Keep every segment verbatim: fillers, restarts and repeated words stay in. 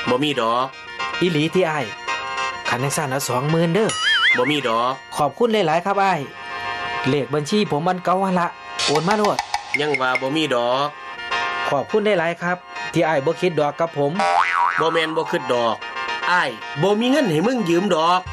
บ่มีดอกอีหลีที่อ้ายคันจังซั่นเอา สองหมื่น เด้อบ่มีดอกขอบคุณหลายๆครับอ้ายเลขบัญชีผมมันเก่าหั่นละโอนมาโลดยังว่าบ่มีดอกขอบคุณหลายๆครับที่อ้ายบ่คิดดอกกับผมบ่แม่นบ่คิดดอกอ้ายบ่มีเงินให้มึงยืมดอก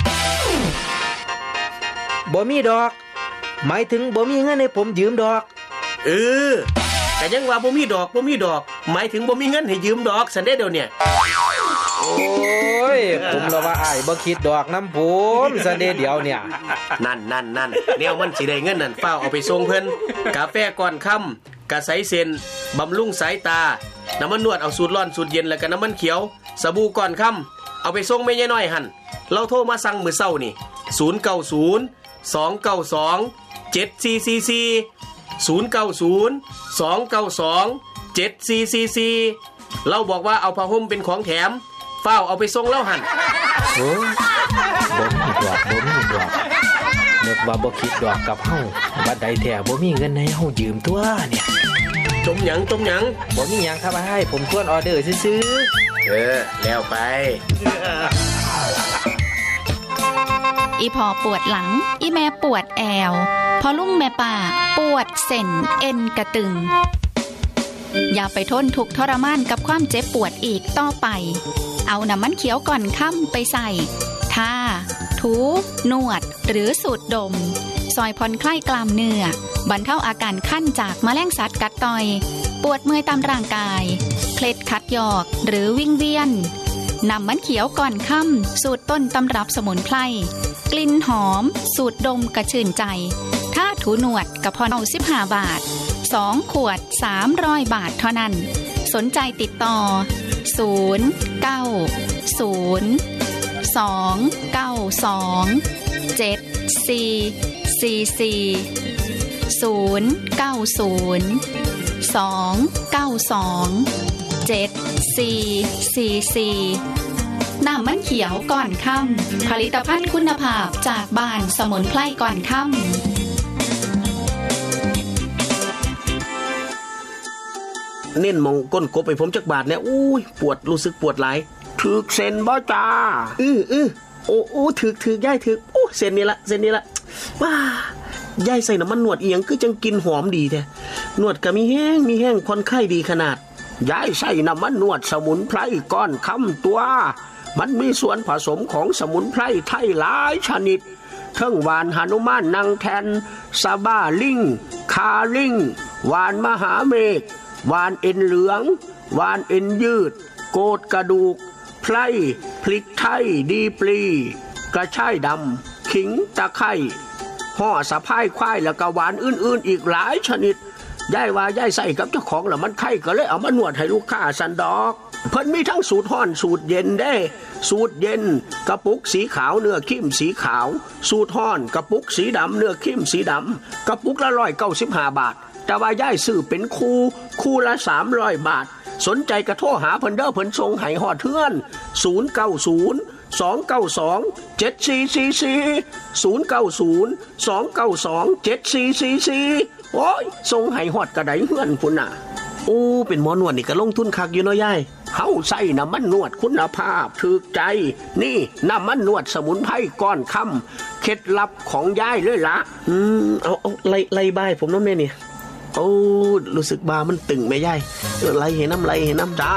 บ่มีดอกหมายถึงบ่มีเงินให้ผมยืมดอกเออแต่ยังว่าบ่มีดอกบ่มีดอกหมายถึงบ่มีเงินให้ยืมดอกซั่นเด้เดี๋ยวเนี่ยโอ้ยผมละว่าอ้ายบ่คิดดอกนำผมซั่นเด้เดี๋ยวเนี่ยนั่นๆๆแนวมันสิได้เงินนั่นฟ้าวเอาไปส่งเพิ่นกาแฟก่อนค่ำกะใสเส้นบำรุงสายตาน้ำมันนวดเอาสูตรร้อนสูตรเย็นแล้วก็น้ำมันเขียวสบู่ก่อนค่ำเอาไปส่งแม่ยายน้อยหั่นเราโทรมาสั่งมื้อเช้านี่ศูนย์ เก้า ศูนย์ สอง เก้า สอง เจ็ด สี่ สี่ สี่ ศูนย์ เก้า ศูนย์ สอง เก้า สอง เจ็ด สี่ สี่ สี่เราบอกว่าเอาผ้าห่มเป็นของแถมฟ้าวเอาไปส่งแล้วหั่นโอ้บ่มีดอกบ่มีดอกนึกว่าบ่คิดดอกกับเฮาบัดใดแท้บ่มีเงินให้เฮายืมตัวเนี่ยจมหยังจมหยังบ่มีหยังครับอ้ายผมทวนออเดอร์ซื่อๆเออแล้วไปอีพ่อปวดหลังอีแม่ปวดแอวพอลุงแม่ป้าปวดเส้นเอ็นกระตึงอย่าไปทนทุกข์ทรมานกับความเจ็บปวดอีกต่อไปเอาน้ำมันเขียวก่อนค่ำไปใส่ทาถูนวดหรือสูดดมซอยผ่อนคลายกล้ามเนื้อบรรเทาอาการคั้นจากแมลงสัตว์กัดต่อยปวดเมื่อยตามร่างกายเคล็ดขัดยอกหรือวิงเวียนน้ำมันเขียวก่อนค่ำสูตรต้นตำรับสมุนไพรกลิ่นหอมสูตรดมกระชื่นใจถ้าถูหนวดกระพอเอาสิบห้าบาทสองขวดสามร้อยบาทเท่านั้นสนใจติดต่อศูนย์ เก้า ศูนย์ สอง เก้า สอง เจ็ด สี่ สี่ สี่ ศูนย์ เก้า ศูนย์ สอง เก้า สอง เจ็ด สี่ สี่ สี่น้ำมันเขียวก่อนค่ำผลิตภัณฑ์คุณภาพจากบ้านสมุนไพรก่อนค่ำเน้นมองก้นกบไปผมจักบาทเนี่ยอุ้ยปวดรู้สึกปวดหลายถึกเส้นบ่จ้าอื้ออื้อโอ้โอ้ถึกถึกย่ายถึกโอ้เส้นนี้ละเส้นนี้ละว้าย่ายใส่น้ำมันนวดเอียงคือจังกินหอมดีแท้นวดก็มีแห้งมีแห้งคนไข้ดีขนาดย่ายใส่น้ำมันนวดสมุนไพรก้อนคำตัวมันมีส่วนผสมของสมุนไพรไทยหลายชนิดทั้งหวานหนุมานนางแทนซาบ้าลิงคาลิงหวานมหาเมฆหวานเอ็นเหลืองหวานเอ็นยืดโกดกระดูกไพรพริกไทยดีปลีกระชายดำขิงตะไคร้ห่อสะพายควายแล้วก็หวานอื่นๆอีกหลายชนิดย่ายว่าย่ายใส่กับเจ้าของแล้วมันไข้ก็เลยเอามานวดให้ลูกค้าสันดอกเพิ่นมีทั้งสูตรร้อนสูตรเย็นได้สูตรเย็นกระปุกสีขาวเนื้อเข้มสีขาวสูตรร้อนกระปุกสีดำเนื้อเข้มสีดำกระปุกละหนึ่งร้อยเก้าสิบห้าบาทแต่ว่าย่ายซื้อเป็นคู่คู่ละสามร้อยบาทสนใจกระโทรหาเพิ่นเด้อเพิ่นส่งให้ฮอดเทือนศูนย์ เก้า ศูนย์ สอง เก้า สอง เจ็ด สี่ สี่ สี่ ศูนย์ เก้า ศูนย์ สอง เก้า สอง เจ็ด สี่ สี่ สี่โอ้ยส่งให้ฮอดกระไดเฮือนพุ่นน่ะโอ้เป็นหมอนวดนี่ก็ลงทุนคักอยู่เนาะยายเฮาใส่น้ำมันนวดคุณภาพถูกใจนี่น้ำมันนวดสมุนไพรก้อนค่ำเคล็ดลับของยายเลยล่ะอืมเอาเอาไล่ไล่บ้ายผมเนาะแม่นี่โอ้รู้สึกบามันตึงแม่ยายไล่ให้น้ำไล่ให้น้ำจ้า